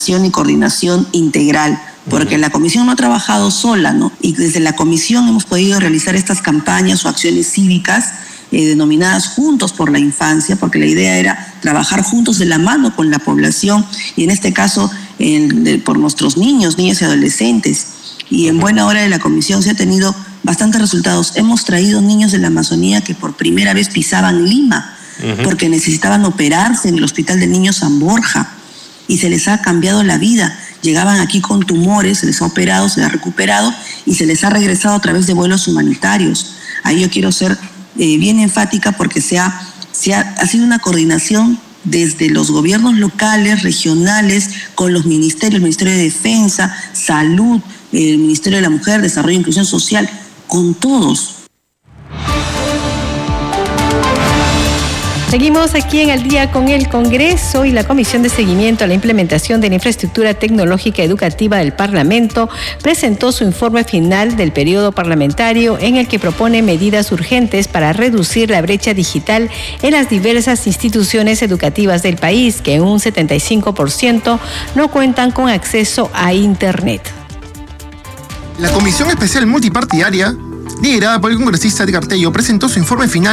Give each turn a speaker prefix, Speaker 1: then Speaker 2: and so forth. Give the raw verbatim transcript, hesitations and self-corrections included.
Speaker 1: y coordinación integral, porque la comisión no ha trabajado sola, ¿no? Y desde la comisión hemos podido realizar estas campañas o acciones cívicas eh, denominadas Juntos por la Infancia, porque la idea era trabajar juntos de la mano con la población y en este caso en, de, por nuestros niños, niñas y adolescentes. Y en buena hora de la comisión se ha tenido bastantes resultados. Hemos traído niños de la Amazonía que por primera vez pisaban Lima, uh-huh. porque necesitaban operarse en el Hospital del Niño San Borja y se les ha cambiado la vida. Llegaban aquí con tumores, se les ha operado, se les ha recuperado y se les ha regresado a través de vuelos humanitarios. Ahí yo quiero ser eh, bien enfática porque se ha, se ha, ha sido una coordinación desde los gobiernos locales, regionales, con los ministerios, el Ministerio de Defensa, Salud, el Ministerio de la Mujer, Desarrollo e Inclusión Social, con todos.
Speaker 2: Seguimos aquí en Al Día con el Congreso y la Comisión de Seguimiento a la Implementación de la Infraestructura Tecnológica Educativa del Parlamento presentó su informe final del periodo parlamentario en el que propone medidas urgentes para reducir la brecha digital en las diversas instituciones educativas del país, que en un setenta y cinco por ciento no cuentan con acceso a Internet.
Speaker 3: La Comisión Especial Multipartidaria, liderada por el congresista Edgar Tello, presentó su informe final